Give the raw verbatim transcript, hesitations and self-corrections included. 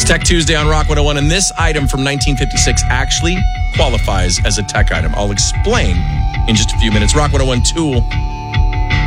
Tech Tuesday on Rock one oh one, and this item from nineteen fifty-six actually qualifies as a tech item. I'll explain in just a few minutes. Rock one oh one Tool